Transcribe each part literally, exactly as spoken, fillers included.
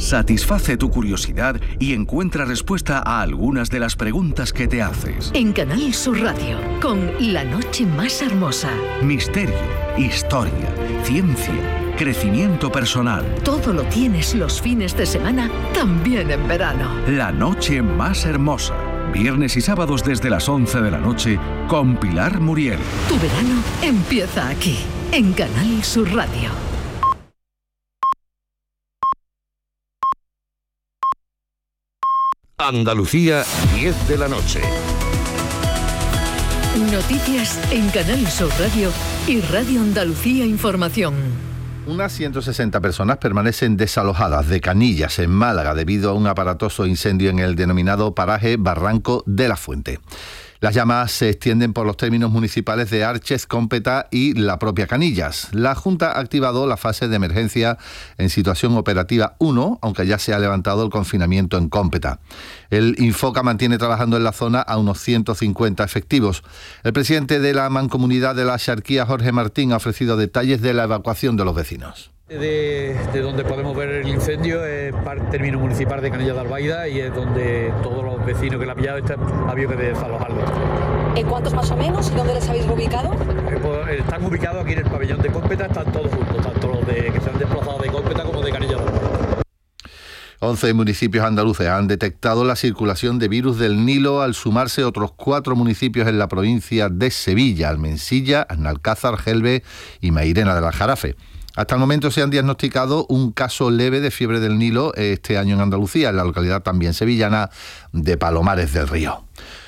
satisface tu curiosidad y encuentra respuesta a algunas de las preguntas que te haces. En Canal Sur Radio, con La Noche Más Hermosa. Misterio, historia, ciencia, crecimiento personal. Todo lo tienes los fines de semana, también en verano. La Noche Más Hermosa. Viernes y sábados desde las once de la noche con Pilar Muriel. Tu verano empieza aquí, en Canal Sur Radio. Andalucía, diez de la noche. Noticias en Canal Sur Radio y Radio Andalucía Información. Unas ciento sesenta personas permanecen desalojadas de Canillas, en Málaga, debido a un aparatoso incendio en el denominado paraje Barranco de la Fuente. Las llamas se extienden por los términos municipales de Arches, Cómpeta y la propia Canillas. La Junta ha activado la fase de emergencia en situación operativa uno, aunque ya se ha levantado el confinamiento en Cómpeta. El Infoca mantiene trabajando en la zona a unos ciento cincuenta efectivos. El presidente de la Mancomunidad de la Axarquía, Jorge Martín, ha ofrecido detalles de la evacuación de los vecinos. De, de donde podemos ver el incendio es el término municipal de Canillas de Albaida y es donde todos los vecinos que la han pillado están, ha habido que desalojarlos. ¿En cuántos más o menos y dónde les habéis ubicado? Eh, pues, están ubicados aquí en el pabellón de Cómpeta, están todos juntos, tanto los de, que se han desplazado de Cómpeta como de Canillas de Albaida. once municipios andaluces han detectado la circulación de virus del Nilo al sumarse otros cuatro municipios en la provincia de Sevilla: Almensilla, Analcázar, Gelbe y Mairena del Aljarafe. Hasta el momento se han diagnosticado un caso leve de fiebre del Nilo este año en Andalucía, en la localidad también sevillana de Palomares del Río.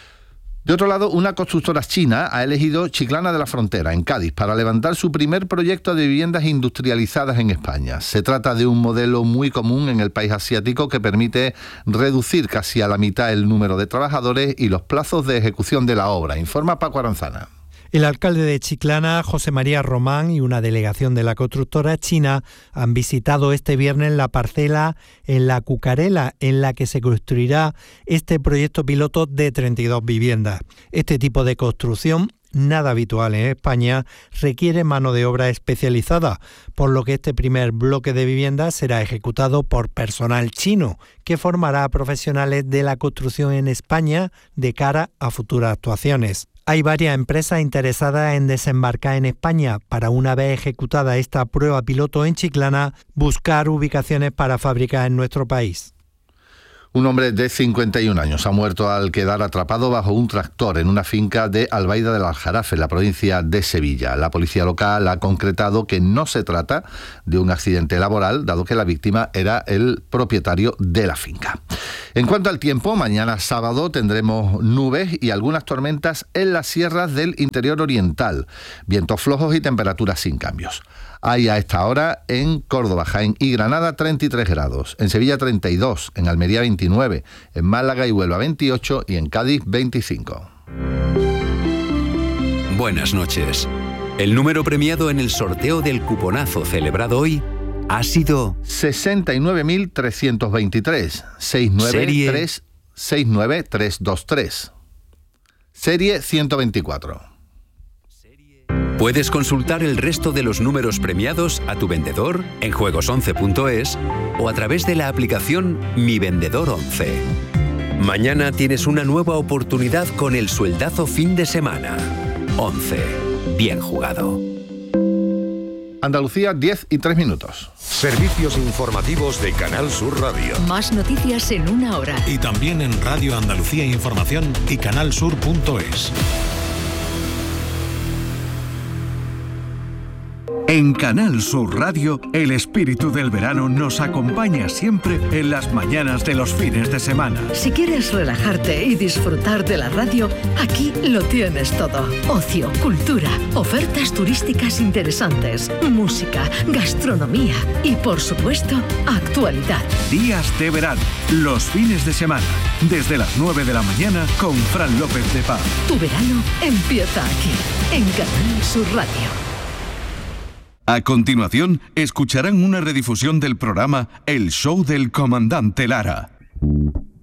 De otro lado, una constructora china ha elegido Chiclana de la Frontera, en Cádiz, para levantar su primer proyecto de viviendas industrializadas en España. Se trata de un modelo muy común en el país asiático que permite reducir casi a la mitad el número de trabajadores y los plazos de ejecución de la obra, informa Paco Aranzana. El alcalde de Chiclana, José María Román, y una delegación de la constructora china han visitado este viernes la parcela en La Cucarela, en la que se construirá este proyecto piloto de treinta y dos viviendas. Este tipo de construcción, nada habitual en España, requiere mano de obra especializada, por lo que este primer bloque de viviendas será ejecutado por personal chino, que formará a profesionales de la construcción en España de cara a futuras actuaciones. Hay varias empresas interesadas en desembarcar en España para, una vez ejecutada esta prueba piloto en Chiclana, buscar ubicaciones para fábricas en nuestro país. Un hombre de cincuenta y un años ha muerto al quedar atrapado bajo un tractor en una finca de Albaida del Aljarafe, en la provincia de Sevilla. La policía local ha concretado que no se trata de un accidente laboral, dado que la víctima era el propietario de la finca. En cuanto al tiempo, mañana sábado tendremos nubes y algunas tormentas en las sierras del interior oriental, vientos flojos y temperaturas sin cambios. Hay a esta hora en Córdoba, Jaén y Granada treinta y tres grados, en Sevilla treinta y dos, en Almería veintinueve, en Málaga y Huelva veintiocho y en Cádiz veinticinco. Buenas noches. El número premiado en el sorteo del cuponazo celebrado hoy ha sido sesenta y nueve mil trescientos veintitrés, seis nueve tres dos tres. Serie ciento veinticuatro. Puedes consultar el resto de los números premiados a tu vendedor en juegos once punto es o a través de la aplicación Mi Vendedor once. Mañana tienes una nueva oportunidad con el sueldazo fin de semana. once. Bien jugado. Andalucía, diez y tres minutos. Servicios informativos de Canal Sur Radio. Más noticias en una hora. Y también en Radio Andalucía Información y canal sur punto es. En Canal Sur Radio, el espíritu del verano nos acompaña siempre en las mañanas de los fines de semana. Si quieres relajarte y disfrutar de la radio, aquí lo tienes todo. Ocio, cultura, ofertas turísticas interesantes, música, gastronomía y, por supuesto, actualidad. Días de verano, los fines de semana, desde las nueve de la mañana con Fran López de Paz. Tu verano empieza aquí, en Canal Sur Radio. A continuación, escucharán una redifusión del programa El Show del Comandante Lara.